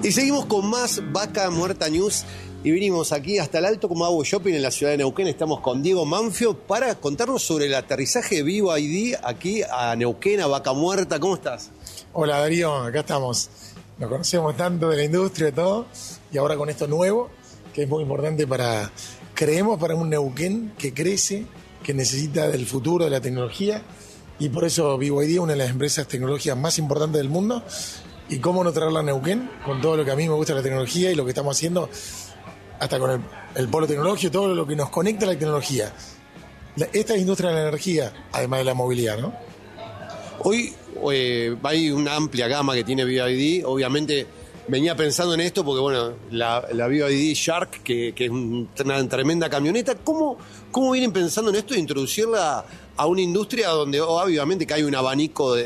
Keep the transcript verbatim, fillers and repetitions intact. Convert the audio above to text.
Y seguimos con más Vaca Muerta News y vinimos aquí hasta el Alto Comahue Shopping en la ciudad de Neuquén. Estamos con Diego Manfio para contarnos sobre el aterrizaje de Vivo I D aquí a Neuquén, a Vaca Muerta. ¿Cómo estás? Hola Darío, acá estamos. Nos conocemos tanto de la industria y todo, y ahora con esto nuevo, que es muy importante para, creemos, para un Neuquén que crece, que necesita del futuro, de la tecnología, y por eso Vivo I D es una de las empresas tecnológicas más importantes del mundo. Y cómo no traerla a Neuquén, con todo lo que a mí me gusta la tecnología y lo que estamos haciendo, hasta con el, el polo tecnológico, todo lo que nos conecta a la tecnología. La, esta es industria de la energía, además de la movilidad, ¿no? Hoy eh, hay una amplia gama que tiene Vivo I D. Obviamente venía pensando en esto porque, bueno, la, la Vivo I D Shark, que, que es una tremenda camioneta. ¿Cómo, ¿Cómo vienen pensando en esto de introducirla a una industria donde obviamente que hay un abanico de,